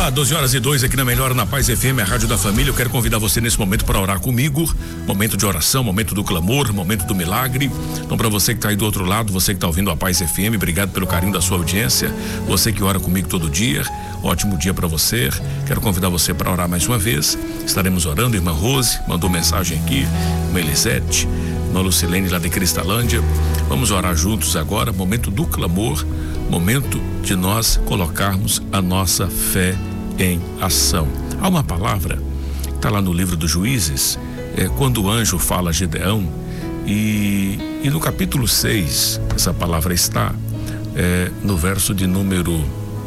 Olá, 12h02 aqui na Melhor, na Paz FM, a Rádio da Família. Eu quero convidar você nesse momento para orar comigo. Momento de oração, momento do clamor, momento do milagre. Então, para você que está aí do outro lado, você que está ouvindo a Paz FM, obrigado pelo carinho da sua audiência. Você que ora comigo todo dia, ótimo dia para você. Quero convidar você para orar mais uma vez. Estaremos orando. Irmã Rose mandou mensagem aqui, irmã Elisete, irmã Lucilene lá de Cristalândia. Vamos orar juntos agora, momento do clamor, momento de nós colocarmos a nossa fé em ação. Há uma palavra, está lá no livro dos Juízes, quando o anjo fala a Gideão, e no capítulo 6, essa palavra está no verso de número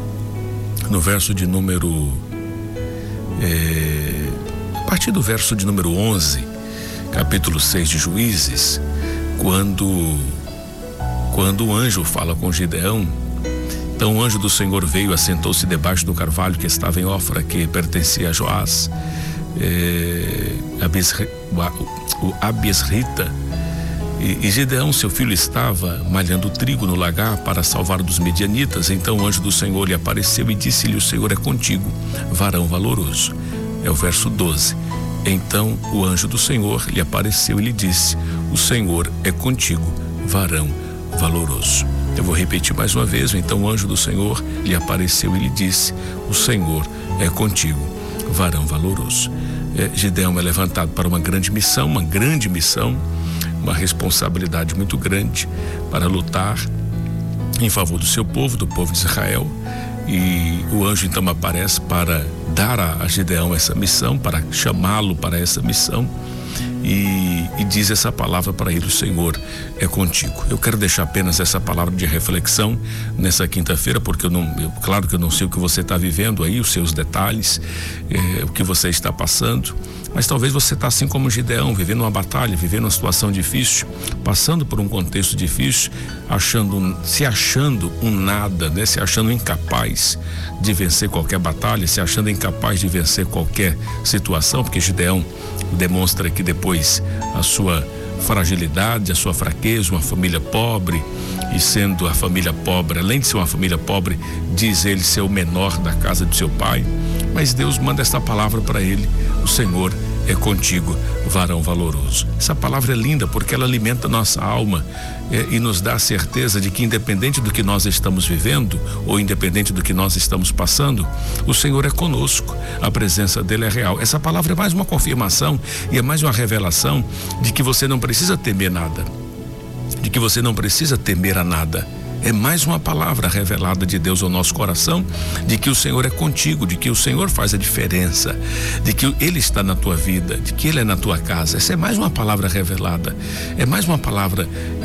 a partir do verso de número 11, capítulo 6 de Juízes, quando o anjo fala com Gideão. Então o anjo do Senhor veio, assentou-se debaixo do carvalho que estava em Ofra, que pertencia a Joás, o Abiesrita, e Gideão, seu filho, estava malhando trigo no lagar para salvar dos medianitas. Então o anjo do Senhor lhe apareceu e disse-lhe: o Senhor é contigo, varão valoroso. É o verso 12. Então o anjo do Senhor lhe apareceu e lhe disse: o Senhor é contigo, varão valoroso. Eu vou repetir mais uma vez. Então o anjo do Senhor lhe apareceu e lhe disse: o Senhor é contigo, varão valoroso. Gideão é levantado para uma grande missão, uma responsabilidade muito grande para lutar em favor do seu povo, do povo de Israel. E o anjo então aparece para dar a Gideão essa missão, para chamá-lo para essa missão. E diz essa palavra para ele: o Senhor é contigo. Eu quero deixar apenas essa palavra de reflexão nessa quinta-feira, porque claro que eu não sei o que você está vivendo aí, os seus detalhes, o que você está passando, mas talvez você está assim como Gideão, vivendo uma batalha, vivendo uma situação difícil, passando por um contexto difícil, se achando um nada, né? Se achando incapaz de vencer qualquer batalha, se achando incapaz de vencer qualquer situação, porque Gideão demonstra aqui depois a sua fragilidade, a sua fraqueza, uma família pobre, e sendo a família pobre, além de ser uma família pobre, diz ele ser o menor da casa de seu pai, mas Deus manda esta palavra para ele: o Senhor é contigo, varão valoroso. Essa palavra é linda porque ela alimenta nossa alma e nos dá a certeza de que, independente do que nós estamos vivendo ou independente do que nós estamos passando, o Senhor é conosco, a presença dele é real. Essa palavra é mais uma confirmação e é mais uma revelação de que você não precisa temer nada, de que você não precisa temer a nada. É mais uma palavra revelada de Deus ao nosso coração, de que o Senhor é contigo, de que o Senhor faz a diferença, de que Ele está na tua vida, de que Ele é na tua casa. Essa é mais uma palavra revelada, é mais uma palavra,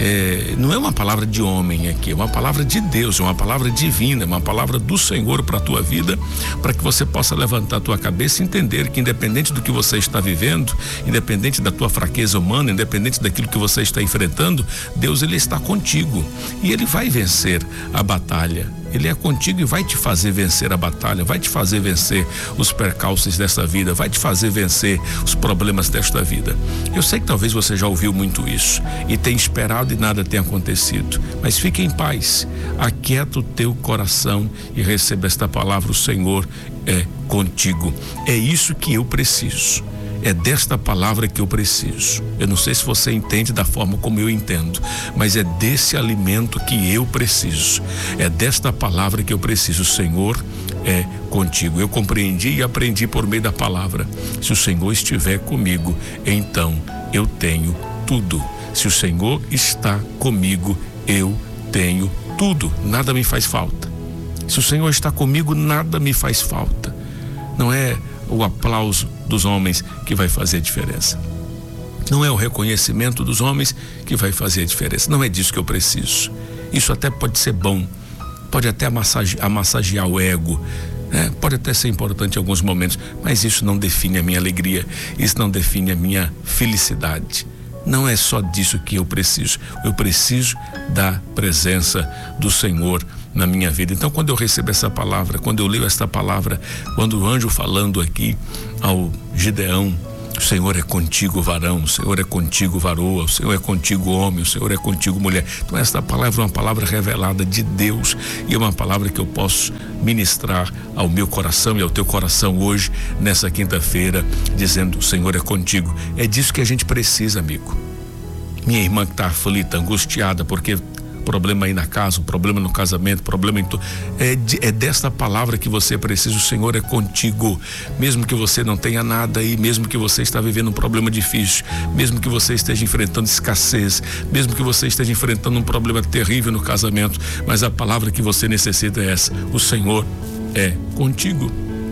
não é uma palavra de homem aqui, é uma palavra de Deus, é uma palavra divina, é uma palavra do Senhor para a tua vida, para que você possa levantar a tua cabeça e entender que, independente do que você está vivendo, independente da tua fraqueza humana, independente daquilo que você está enfrentando, Deus, Ele está contigo e Ele vai vencer a batalha. Ele é contigo e vai te fazer vencer a batalha, vai te fazer vencer os percalços desta vida, vai te fazer vencer os problemas desta vida. Eu sei que talvez você já ouviu muito isso e tem esperado e nada tem acontecido, mas fique em paz, aquieta o teu coração e receba esta palavra: o Senhor é contigo. É isso que eu preciso. É desta palavra que eu preciso. Eu não sei se você entende da forma como eu entendo, mas é desse alimento que eu preciso. É desta palavra que eu preciso. O Senhor é contigo. Eu compreendi e aprendi por meio da palavra: se o Senhor estiver comigo, então eu tenho tudo. Se o Senhor está comigo, eu tenho tudo. Nada me faz falta. Se o Senhor está comigo, nada me faz falta. Não é o aplauso dos homens que vai fazer a diferença. Não é o reconhecimento dos homens que vai fazer a diferença. Não é disso que eu preciso. Isso até pode ser bom, pode até massagear o ego, né? Pode até ser importante em alguns momentos, mas isso não define a minha alegria, isso não define a minha felicidade. Não é só disso que eu preciso. Eu preciso da presença do Senhor na minha vida. Então, quando eu recebo essa palavra, quando eu leio esta palavra, quando o anjo falando aqui ao Gideão, O Senhor é contigo, varão, o Senhor é contigo, varoa, o Senhor é contigo, homem, o Senhor é contigo, mulher. Então esta palavra é uma palavra revelada de Deus e é uma palavra que eu posso ministrar ao meu coração e ao teu coração hoje, nessa quinta-feira, dizendo: o Senhor é contigo. É disso que a gente precisa, amigo. Minha irmã que está aflita, angustiada, porque problema aí na casa, um problema no casamento, problema em é desta palavra que você precisa. O Senhor é contigo, mesmo que você não tenha nada aí, mesmo que você está vivendo um problema difícil, mesmo que você esteja enfrentando escassez, mesmo que você esteja enfrentando um problema terrível no casamento, mas a palavra que você necessita é essa: o Senhor é contigo.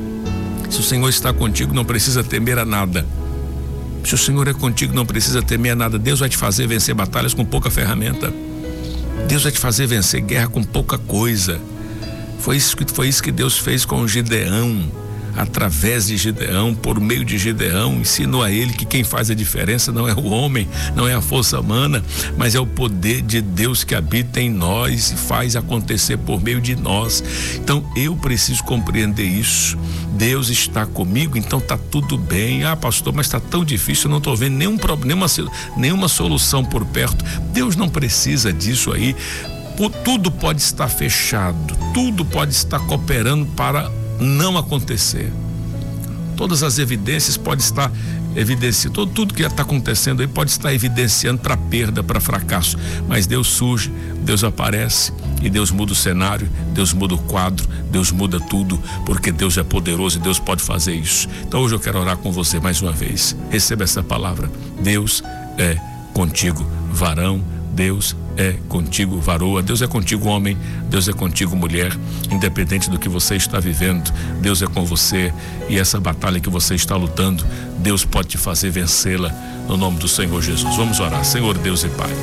Se o Senhor está contigo, não precisa temer a nada. Se o Senhor é contigo, não precisa temer a nada. Deus vai te fazer vencer batalhas com pouca ferramenta. Deus vai te fazer vencer guerra com pouca coisa. Foi isso que Deus fez com Gideão. Através de Gideão, por meio de Gideão, ensinou a ele que quem faz a diferença não é o homem, não é a força humana, mas é o poder de Deus que habita em nós e faz acontecer por meio de nós. Então eu preciso compreender isso. Deus está comigo, então tá tudo bem. Ah, pastor, mas tá tão difícil, eu não tô vendo nenhum problema, nenhuma solução por perto. Deus não precisa disso aí. Tudo pode estar fechado, tudo pode estar cooperando para não acontecer. Todas as evidências podem estar evidenciando, tudo que está acontecendo aí pode estar evidenciando para perda, para fracasso, mas Deus surge, Deus aparece e Deus muda o cenário, Deus muda o quadro, Deus muda tudo, porque Deus é poderoso e Deus pode fazer isso. Então hoje eu quero orar com você mais uma vez. Receba essa palavra: Deus é contigo, varão. Deus é contigo, varoa. Deus é contigo, homem. Deus é contigo, mulher. Independente do que você está vivendo, Deus é com você. E essa batalha que você está lutando, Deus pode te fazer vencê-la no nome do Senhor Jesus. Vamos orar. Senhor Deus e Pai,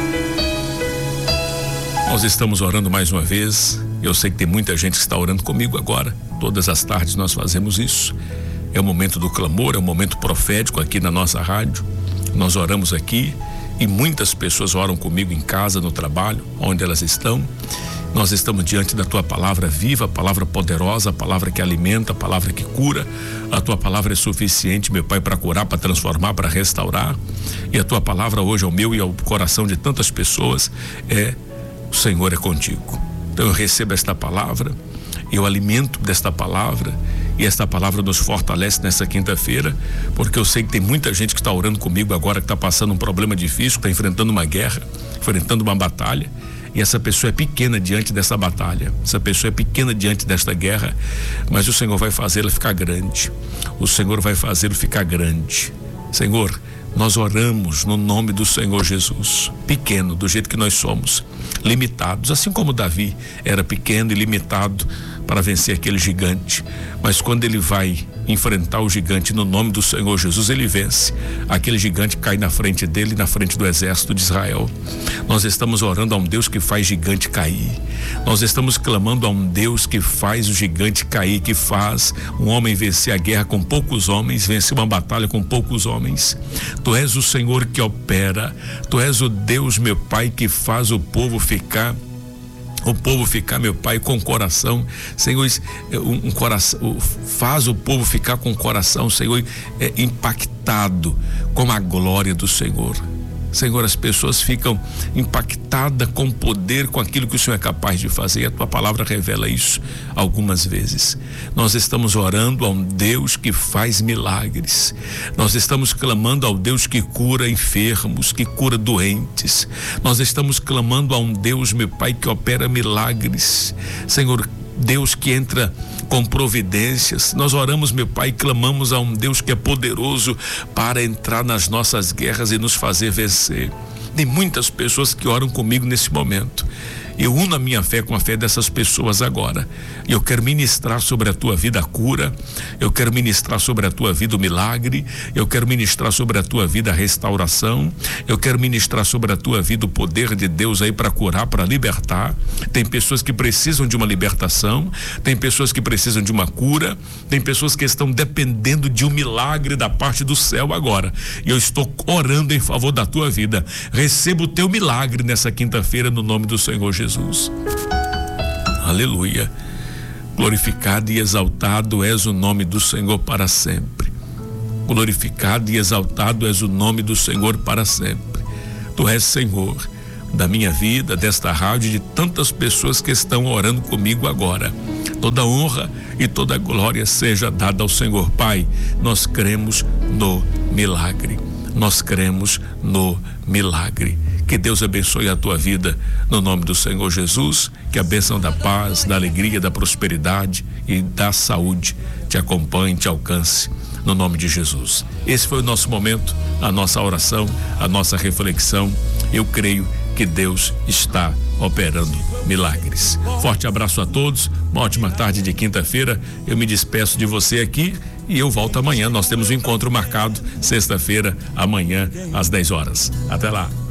nós estamos orando mais uma vez. Eu sei que tem muita gente que está orando comigo agora. Todas as tardes nós fazemos isso. É o momento do clamor, é o momento profético aqui na nossa rádio. Nós oramos aqui e muitas pessoas oram comigo em casa, no trabalho, onde elas estão. Nós estamos diante da tua palavra viva, a palavra poderosa, a palavra que alimenta, a palavra que cura. A tua palavra é suficiente, meu Pai, para curar, para transformar, para restaurar. E a tua palavra hoje ao meu e ao coração de tantas pessoas é: o Senhor é contigo. Então eu recebo esta palavra, eu alimento desta palavra, e esta palavra nos fortalece nessa quinta-feira, porque eu sei que tem muita gente que está orando comigo agora, que está passando um problema difícil, que está enfrentando uma guerra, enfrentando uma batalha, e essa pessoa é pequena diante dessa batalha, essa pessoa é pequena diante desta guerra, mas o Senhor vai fazê-la ficar grande, o Senhor vai fazê-lo ficar grande. Senhor, nós oramos no nome do Senhor Jesus, pequeno, do jeito que nós somos, limitados, assim como Davi era pequeno e limitado para vencer aquele gigante, mas quando ele vai enfrentar o gigante no nome do Senhor Jesus, ele vence. Aquele gigante cai na frente dele, na frente do exército de Israel. Nós estamos orando a um Deus que faz gigante cair. Nós estamos clamando a um Deus que faz o gigante cair, que faz um homem vencer a guerra com poucos homens, vencer uma batalha com poucos homens. Tu és o Senhor que opera. Tu és o Deus, meu Pai, que faz o povo ficar, meu Pai, com o coração, Senhor, um coração, faz o povo ficar com o coração, Senhor, impactado com a glória do Senhor. Senhor, as pessoas ficam impactadas com o poder, com aquilo que o Senhor é capaz de fazer, e a tua palavra revela isso algumas vezes. Nós estamos orando a um Deus que faz milagres, nós estamos clamando ao Deus que cura enfermos, que cura doentes, nós estamos clamando a um Deus, meu Pai, que opera milagres, Senhor, Deus que entra com providências. Nós oramos, meu Pai, e clamamos a um Deus que é poderoso para entrar nas nossas guerras e nos fazer vencer. Tem muitas pessoas que oram comigo nesse momento. Eu uno a minha fé com a fé dessas pessoas agora. E eu quero ministrar sobre a tua vida a cura, eu quero ministrar sobre a tua vida o milagre, eu quero ministrar sobre a tua vida a restauração, eu quero ministrar sobre a tua vida o poder de Deus aí para curar, para libertar. Tem pessoas que precisam de uma libertação, tem pessoas que precisam de uma cura, tem pessoas que estão dependendo de um milagre da parte do céu agora. E eu estou orando em favor da tua vida. Receba o teu milagre nessa quinta-feira no nome do Senhor Jesus. Aleluia. Glorificado e exaltado és o nome do Senhor para sempre. glorificado e exaltado és o nome do Senhor para sempre. Tu és Senhor da minha vida, desta rádio e de tantas pessoas que estão orando comigo agora. Toda honra e toda glória seja dada ao Senhor. Pai, nós cremos no milagre. Nós cremos no milagre. Que Deus abençoe a tua vida no nome do Senhor Jesus. Que a bênção da paz, da alegria, da prosperidade e da saúde te acompanhe, te alcance no nome de Jesus. Esse foi o nosso momento, a nossa oração, a nossa reflexão. Eu creio que Deus está operando milagres. Forte abraço a todos, uma ótima tarde de quinta-feira. Eu me despeço de você aqui e eu volto amanhã. Nós temos um encontro marcado, sexta-feira, amanhã, às 10 horas. Até lá.